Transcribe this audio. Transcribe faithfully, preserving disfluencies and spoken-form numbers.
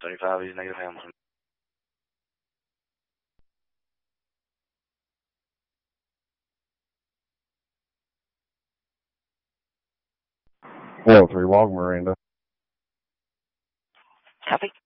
seventy-five East Native Hamilton. one oh three Walk, Miranda. Copy.